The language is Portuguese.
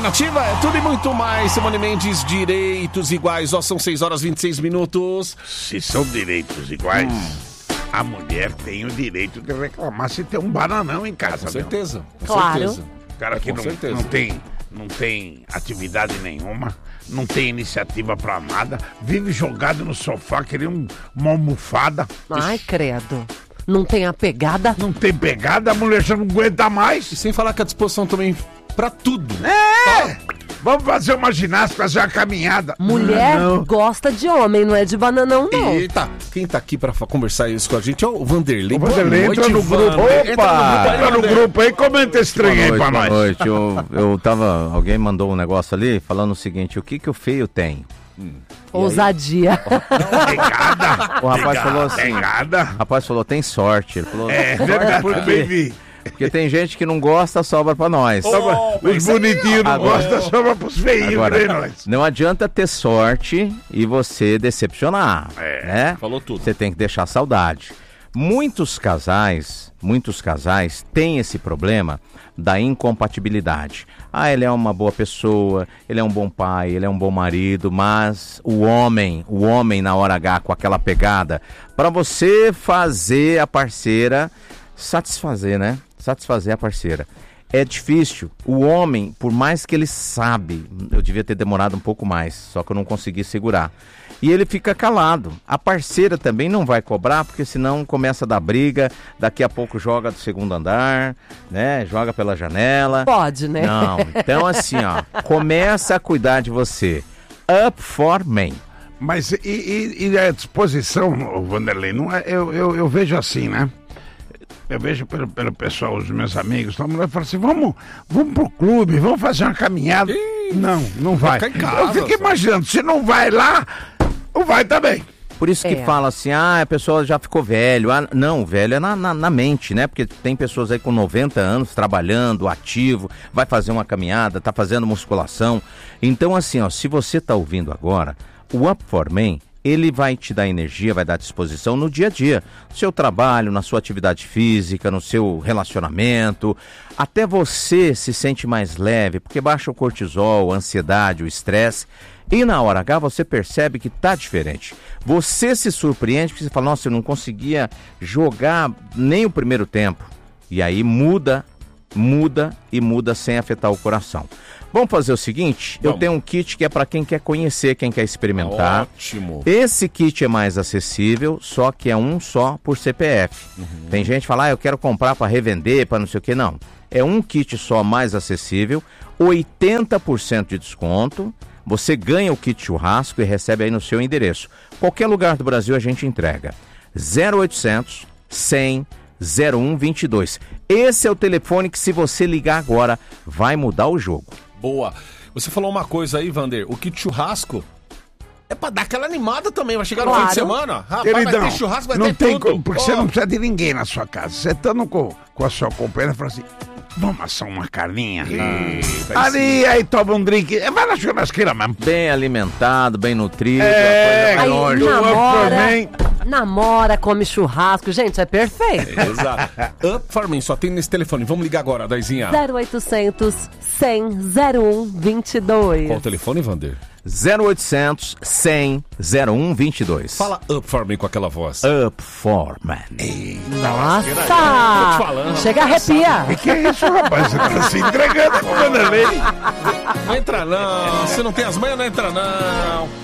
Nativa é tudo e muito mais. Simone Mendes, direitos iguais. Ó, são 6h26. Se são direitos iguais, a mulher tem o direito de reclamar se tem um bananão em casa. Com certeza. Com Claro. certeza. O cara que não tem atividade nenhuma, não tem iniciativa pra nada, vive jogado no sofá, querendo uma almofada. Ai, credo. Não tem a pegada? Não tem pegada, a mulher já não aguenta mais. E sem falar que a disposição também pra tudo. Vamos fazer uma ginástica, fazer uma caminhada. Mulher gosta de homem, não é de bananão, não. Eita, quem tá aqui pra conversar isso com a gente é o Vanderlei. O Vanderlei Boa entra noite, no grupo. Vander. Entra no grupo aí, comenta esse trem aí pra nós. Boa noite. Eu tava... Alguém mandou um negócio ali falando o seguinte: o que o feio tem? Ousadia. Pegada. O rapaz falou assim... Pegada. O rapaz falou, tem sorte. Ele falou, É sorte verdade, por também quê? vi. Porque tem gente que não gosta, sobra pra nós. Os bonitinhos não gostam, sobra pros feinhos, Agora, né, nós? não adianta ter sorte e você decepcionar, né? Falou tudo. Você tem que deixar saudade. Muitos casais têm esse problema da incompatibilidade. Ah, ele é uma boa pessoa, ele é um bom pai, ele é um bom marido, mas o homem na hora H com aquela pegada, para você fazer a parceira satisfazer, né? Satisfazer a parceira. É difícil. O homem, por mais que ele sabe, eu devia ter demorado um pouco mais, só que eu não consegui segurar. E ele fica calado. A parceira também não vai cobrar, porque senão começa a dar briga, daqui a pouco joga do segundo andar, né? Joga pela janela. Pode, né? Não, então assim, ó, começa a cuidar de você. Up for men. Mas e a disposição, Vanderlei, não é, eu vejo assim, né? Eu vejo pelo pessoal, os meus amigos, a mulher fala assim, vamos pro clube, vamos fazer uma caminhada. Não vai. Fica em casa, Eu fico imaginando, se não vai lá, não vai também. Por isso que fala assim, a pessoa já ficou velho. Ah, não, velho é na mente, né? Porque tem pessoas aí com 90 anos trabalhando, ativo, vai fazer uma caminhada, tá fazendo musculação. Então assim, ó, se você tá ouvindo agora, o Up for Men, ele vai te dar energia, vai dar disposição no dia a dia. No seu trabalho, na sua atividade física, no seu relacionamento. Até você se sente mais leve, porque baixa o cortisol, a ansiedade, o estresse. E na hora H você percebe que tá diferente. Você se surpreende, porque você fala, nossa, eu não conseguia jogar nem o primeiro tempo. E aí muda sem afetar o coração. Vamos fazer o seguinte, eu tenho um kit que é para quem quer conhecer, quem quer experimentar. Ótimo. Esse kit é mais acessível, só que é um só por CPF. Tem gente que fala, eu quero comprar para revender, para não sei o que, não. É um kit só mais acessível, 80% de desconto. Você ganha o kit churrasco e recebe aí no seu endereço. Qualquer lugar do Brasil a gente entrega. 0800 100 0122. Esse é o telefone que, se você ligar agora, vai mudar o jogo. Boa. Você falou uma coisa aí, Vander. O kit churrasco é pra dar aquela animada também. Vai chegar no fim de semana. Rapaz, Queridão, vai ter churrasco, vai não ter tem tudo. porque você não precisa de ninguém na sua casa. Você estando com a sua companheira, fala assim, vamos assar uma carninha? Aí toma um drink. Vai na churrasqueira mesmo. Bem alimentado, bem nutrido. É, Aí longe. namora, come churrasco. Gente, é perfeito. Exato. Up for Men, só tem nesse telefone. Vamos ligar agora, Daizinha. 0800 100 0122. Qual o telefone, Vander? 0800 100 0122. Fala Up for Men com aquela voz. Up for Men. Nossa! Tô te falando. Chega a arrepia. Que é isso, rapaz? Você tá se entregando pro Vanderlei. Não entra não. Se não tem as manhas, não entra não.